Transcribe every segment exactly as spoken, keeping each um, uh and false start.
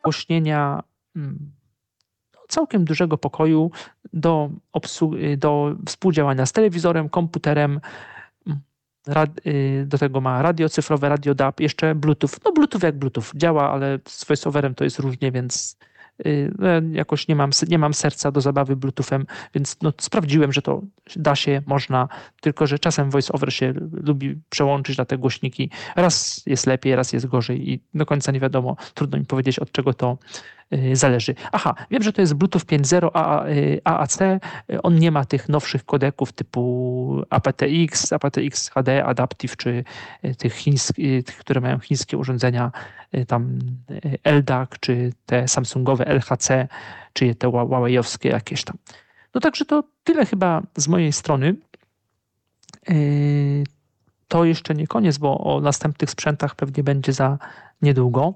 nagłośnienia całkiem dużego pokoju do, obsługi, do współdziałania z telewizorem, komputerem. Do tego ma radio cyfrowe, radio D A B, jeszcze Bluetooth. No Bluetooth jak Bluetooth działa, ale z VoiceOverem to jest różnie, więc jakoś nie mam, nie mam serca do zabawy Bluetoothem, więc no, sprawdziłem, że to da się, można, tylko że czasem VoiceOver się lubi przełączyć na te głośniki. Raz jest lepiej, raz jest gorzej i do końca nie wiadomo, trudno mi powiedzieć, od czego to zależy. Aha, wiem, że to jest Bluetooth pięć zero A A C. On nie ma tych nowszych kodeków typu A P T X, A P T X H D, Adaptive, czy tych, chińskich, tych które mają chińskie urządzenia, tam L D A C, czy te samsungowe L H C, czy te huaweiowskie jakieś tam. No także to tyle chyba z mojej strony. To jeszcze nie koniec, bo o następnych sprzętach pewnie będzie za niedługo.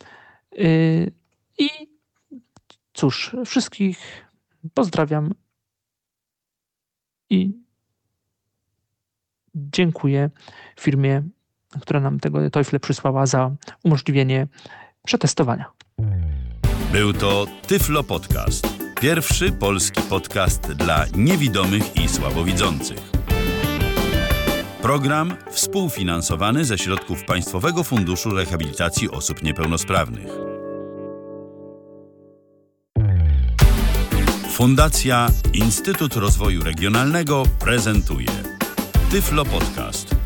I cóż, wszystkich pozdrawiam i dziękuję firmie, która nam tego Teufle przysłała, za umożliwienie przetestowania. Był to Tyflo Podcast. Pierwszy polski podcast dla niewidomych i słabowidzących. Program współfinansowany ze środków Państwowego Funduszu Rehabilitacji Osób Niepełnosprawnych. Fundacja Instytut Rozwoju Regionalnego prezentuje Tyflo Podcast.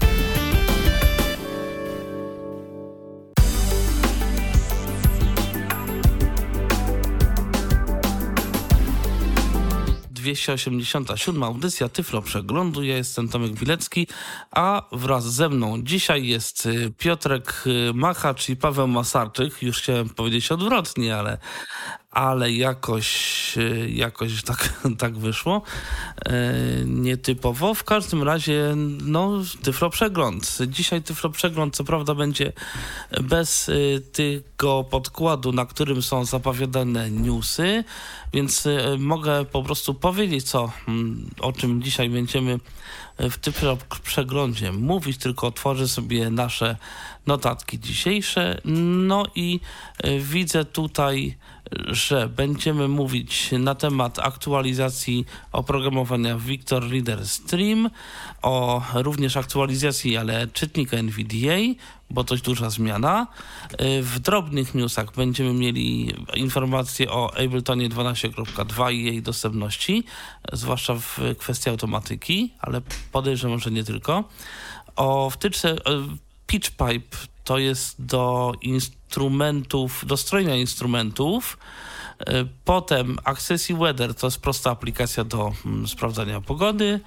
dwieście osiemdziesiąta siódma audycja Tyflo Przeglądu. Ja jestem Tomek Bilecki, a wraz ze mną dzisiaj jest Piotrek Machacz i Paweł Masarczyk. Już chciałem powiedzieć odwrotnie, ale, ale jakoś, jakoś tak, tak wyszło. Nietypowo. W każdym razie, no, Tyflo Przegląd. Dzisiaj Tyflo Przegląd, co prawda, będzie bez tego podkładu, na którym są zapowiadane newsy, więc mogę po prostu powiedzieć, co, o czym dzisiaj będziemy w Tyflo Przeglądzie mówić, tylko otworzę sobie nasze notatki dzisiejsze. No i widzę tutaj, że będziemy mówić na temat aktualizacji oprogramowania Victor Reader Stream, o również aktualizacji, ale czytnika N V D A, bo dość duża zmiana. W drobnych newsach będziemy mieli informacje o Abletonie dwanaście kropka dwa i jej dostępności, zwłaszcza w kwestii automatyki, ale podejrzewam, że nie tylko. O wtyczce PitchPipe, to jest do instrumentów, do strojenia instrumentów. Potem Accessy Weather, to jest prosta aplikacja do mm, sprawdzania pogody.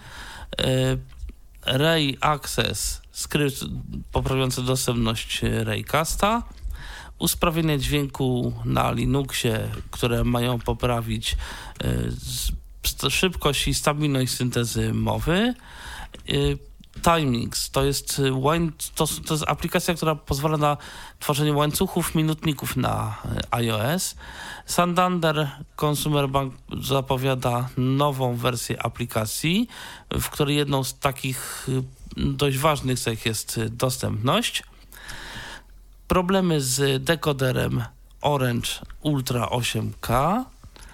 Ray Access, skrypt poprawiający dostępność Raycasta. Usprawnienie dźwięku na Linuxie, które mają poprawić y, szybkość i stabilność syntezy mowy. Y, Timings to jest, to, to jest aplikacja, która pozwala na tworzenie łańcuchów, minutników na iOS. Santander Consumer Bank zapowiada nową wersję aplikacji, w której jedną z takich dość ważnych cech jest dostępność. Problemy z dekoderem Orange Ultra osiem K.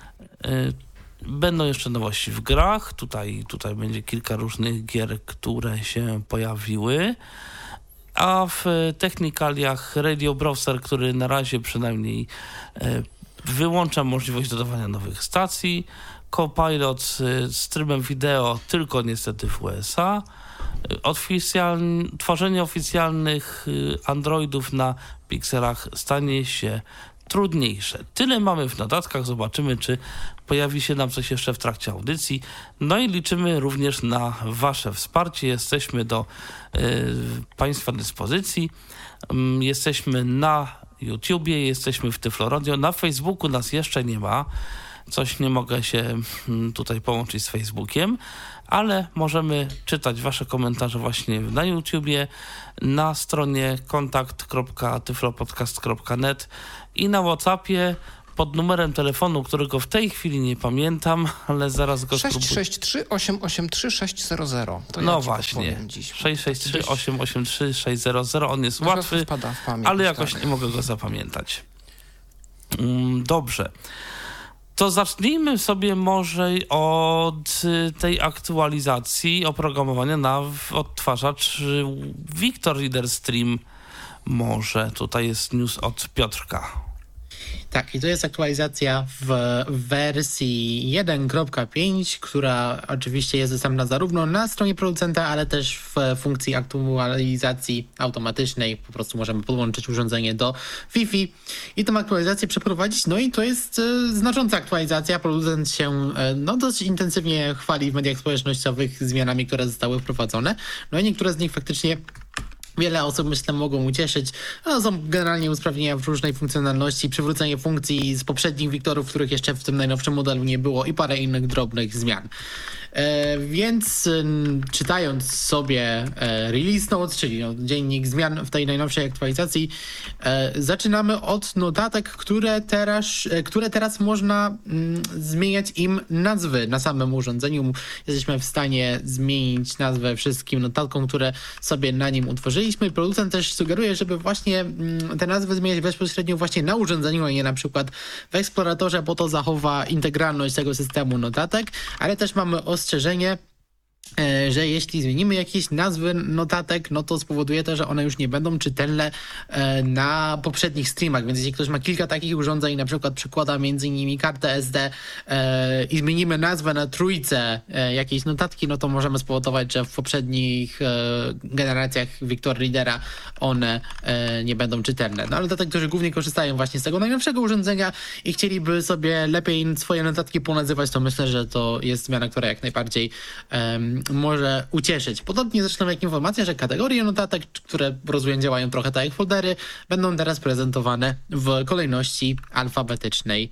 Będą jeszcze nowości w grach. Tutaj, tutaj będzie kilka różnych gier, które się pojawiły. A w technikaliach Radio Browser, który na razie przynajmniej e, wyłącza możliwość dodawania nowych stacji. Copilot z streamem wideo, tylko niestety w U S A. Oficjaln... Tworzenie oficjalnych Androidów na pikselach stanie się trudniejsze. Tyle mamy w notatkach. Zobaczymy, czy pojawi się nam coś jeszcze w trakcie audycji. No i liczymy również na wasze wsparcie. Jesteśmy do y, państwa dyspozycji. Um, jesteśmy na YouTubie, jesteśmy w Tyflo Radio. Na Facebooku nas jeszcze nie ma. Coś nie mogę się tutaj połączyć z Facebookiem, ale możemy czytać wasze komentarze właśnie na YouTubie, na stronie kontakt kropka tyflopodcast kropka net i na WhatsAppie pod numerem telefonu, którego w tej chwili nie pamiętam, ale zaraz go spróbuję. sześć sześć trzy osiem osiem trzy sześć zero zero. To no ja właśnie, sześć sześć trzy osiem osiem trzy sześć zero zero. On jest łatwy, ale jakoś nie mogę go zapamiętać. Dobrze. To zacznijmy sobie może od tej aktualizacji oprogramowania na odtwarzacz Victor Reader Stream. Może tutaj jest news od Piotrka. Tak, i to jest aktualizacja w wersji jeden kropka pięć, która oczywiście jest dostępna zarówno na stronie producenta, ale też w funkcji aktualizacji automatycznej. Po prostu możemy podłączyć urządzenie do Wi-Fi i tą aktualizację przeprowadzić. No i to jest e, znacząca aktualizacja. Producent się e, no, dość intensywnie chwali w mediach społecznościowych zmianami, które zostały wprowadzone. No i niektóre z nich faktycznie wiele osób, myślę, mogą ucieszyć. No, są generalnie usprawnienia w różnej funkcjonalności, przywrócenie funkcji z poprzednich Victorów, których jeszcze w tym najnowszym modelu nie było i parę innych drobnych zmian. E, więc e, czytając sobie e, release notes, czyli no, dziennik zmian w tej najnowszej aktualizacji, e, zaczynamy od notatek, które teraz, e, które teraz można mm, zmieniać im nazwy na samym urządzeniu. Jesteśmy w stanie zmienić nazwę wszystkim notatkom, które sobie na nim utworzyliśmy. Producent też sugeruje, żeby właśnie mm, te nazwy zmieniać bezpośrednio właśnie na urządzeniu, a nie na przykład w eksploratorze, bo to zachowa integralność tego systemu notatek, ale też mamy ostrzeżenie, że jeśli zmienimy jakieś nazwy notatek, no to spowoduje to, że one już nie będą czytelne na poprzednich streamach, więc jeśli ktoś ma kilka takich urządzeń, na przykład przykłada między innymi kartę S D i zmienimy nazwę na trójce jakiejś notatki, no to możemy spowodować, że w poprzednich generacjach Victor Readera one nie będą czytelne. No ale dla tych, którzy głównie korzystają właśnie z tego najnowszego urządzenia i chcieliby sobie lepiej swoje notatki ponazywać, to myślę, że to jest zmiana, która jak najbardziej um, może ucieszyć. Podobnie zresztą jak informacja, że kategorie notatek, które rozumiem działają trochę tak jak foldery, będą teraz prezentowane w kolejności alfabetycznej.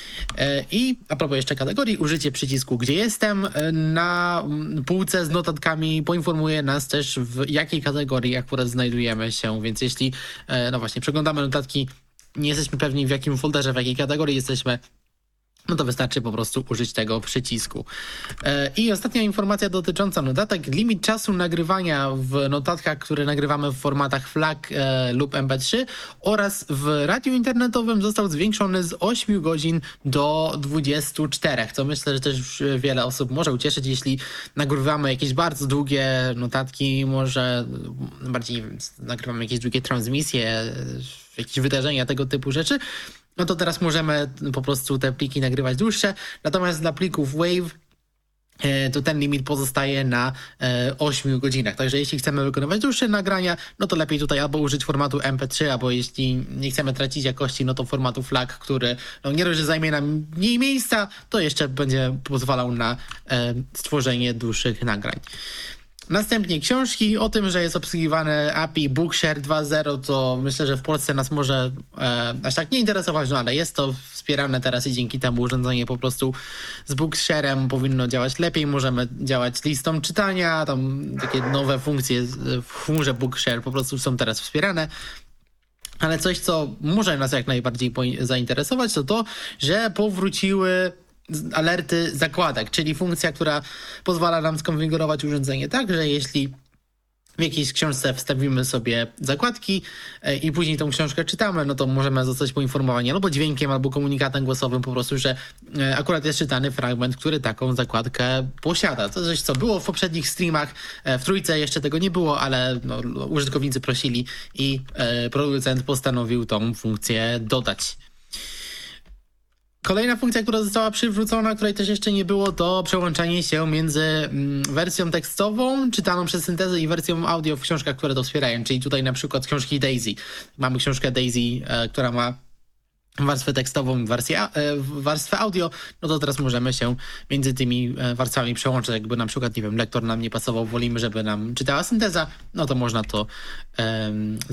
I a propos jeszcze kategorii, użycie przycisku Gdzie jestem na półce z notatkami poinformuje nas też, w jakiej kategorii akurat znajdujemy się, więc jeśli no właśnie przeglądamy notatki, nie jesteśmy pewni w jakim folderze, w jakiej kategorii jesteśmy, no to wystarczy po prostu użyć tego przycisku. I ostatnia informacja dotycząca notatek. Limit czasu nagrywania w notatkach, które nagrywamy w formatach FLAC lub M P trzy oraz w radiu internetowym został zwiększony z ośmiu godzin do dwudziestu czterech, co myślę, że też wiele osób może ucieszyć, jeśli nagrywamy jakieś bardzo długie notatki, może bardziej nagrywamy jakieś długie transmisje, jakieś wydarzenia, tego typu rzeczy. No to teraz możemy po prostu te pliki nagrywać dłuższe, natomiast dla plików WAV e, to ten limit pozostaje na e, ośmiu godzinach. Także jeśli chcemy wykonywać dłuższe nagrania, no to lepiej tutaj albo użyć formatu M P trzy, albo jeśli nie chcemy tracić jakości, no to formatu FLAC, który no nie dość, że zajmie nam mniej miejsca, to jeszcze będzie pozwalał na e, stworzenie dłuższych nagrań. Następnie książki. O tym, że jest obsługiwane A P I Bookshare dwa zero, to myślę, że w Polsce nas może e, aż tak nie interesować, no ale jest to wspierane teraz i dzięki temu urządzenie po prostu z Booksharem powinno działać lepiej. Możemy działać listą czytania, tam takie nowe funkcje w chmurze Bookshare po prostu są teraz wspierane. Ale coś, co może nas jak najbardziej zainteresować, to to, że powróciły alerty zakładek, czyli funkcja, która pozwala nam skonfigurować urządzenie tak, że jeśli w jakiejś książce wstawimy sobie zakładki i później tą książkę czytamy, no to możemy zostać poinformowani albo dźwiękiem, albo komunikatem głosowym po prostu, że akurat jest czytany fragment, który taką zakładkę posiada. To coś, co było w poprzednich streamach, w trójce jeszcze tego nie było, ale no, użytkownicy prosili i producent postanowił tą funkcję dodać. Kolejna funkcja, która została przywrócona, której też jeszcze nie było, to przełączanie się między wersją tekstową, czytaną przez syntezę, i wersją audio w książkach, które to wspierają. Czyli tutaj na przykład książki Daisy. Mamy książkę Daisy, e, która ma warstwę tekstową, wersję, e, warstwę audio, no to teraz możemy się między tymi warstwami przełączyć. Jakby na przykład, nie wiem, lektor nam nie pasował, wolimy, żeby nam czytała synteza, no to można to e,